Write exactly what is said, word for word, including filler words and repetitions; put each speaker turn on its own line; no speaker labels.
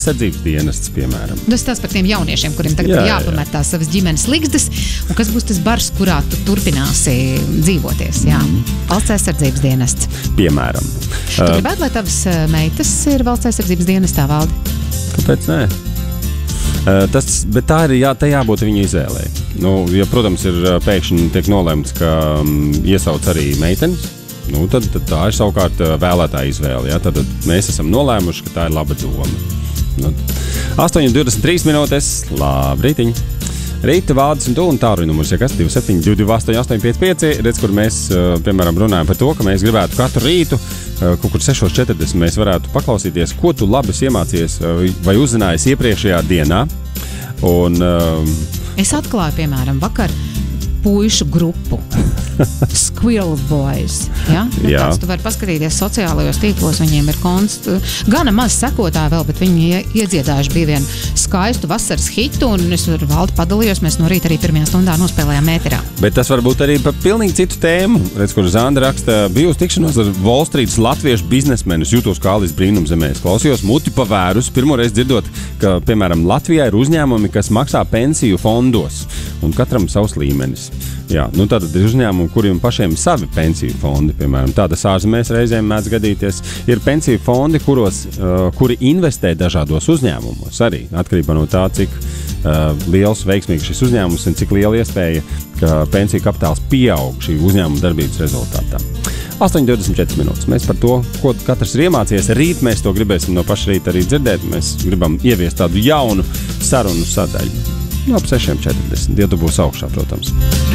Sadzības dienests, piemēram.
Tas tās par tiem jauniešiem, kuriem tagad jā, ir jāpamet tās savas ģimenes ligzdas, un kas būs tas bars, kurā tu turpināsi dzīvoties. Jā. Mm. Valsts aizsardzības dienests.
Piemēram.
Tu uh, gribētu, lai tavas meitas ir valsts aizsardzības dienestā, Valdi?
Kāpēc nē? Uh, tas, bet tā ir jā, tā jābūt viņa izvēlei. Nu, ja, protams, ir pēkšņi tiek nolēmts, ka um, iesauc arī meitenes, nu, tad, tad tā ir savukārt vēlētāja izvēle. Ja? Tad, tad mēs esam nolēmuši, ka tā ir laba doma. Nu, astoņi divdesmit trīs minūtes, labrītiņ. Rīta, Valdis un tu un tāruņa numurs, ja kas divi septiņi divi divi astoņi astoņi pieci pieci, redz, kur mēs, piemēram, runājam par to, ka mēs gribētu katru rītu, kaut kur sešos četrdesmit mēs varētu paklausīties, ko tu labi iemācījies vai uzzinājies iepriekšējā dienā. Un, um,
es atklāju, piemēram, vakar puišu grupu. Squirrel Boys. Ja?
Jā.
Tu vari paskatīties sociālajos tīklos, viņiem ir konst... gana maz sekotāji vēl, bet viņi iedziedājuši bija vienu skaistu vasaras hitu, un es ar Valdi padalījos, mēs no rīta arī pirmajā stundā nospēlējām ēterā.
Bet tas var būt arī par pilnīgi citu tēmu. Redz, kur Zanda raksta, biju uz tikšanos ar Wall Streetas latviešu biznesmenus, jūtos kā Alis brīnumzemē. Klausījos muti pavērus, pirmoreiz dzirdot, ka, piemēram, Latvijā ir uzņēmumi, kas maksā pensiju fondos, un katram savs līmenis. Jā, nu tātad ir uzņēmumi, kuriem pašiem savi pensiju fondi, piemēram, tādas ārzemēs reizēm mēdz gadīties. Ir pensiju fondi, kuros, uh, kuri investē dažādos uzņēmumos arī, atkarībā no tā, cik uh, liels veiksmīgs šis uzņēmums un cik liela iespēja, ka pensiju kapitāls pieaug šī uzņēmuma darbības rezultātā. astoņi divdesmit četras minūtes. Mēs par to, ko katrs ir iemācījies. Rīt mēs to gribēsim no paša rīta arī dzirdēt. Mēs gribam ieviest tādu jaunu sarunu sadaļu. No ap sešiem četrdesmit. Ja tu būsi augšā, protams.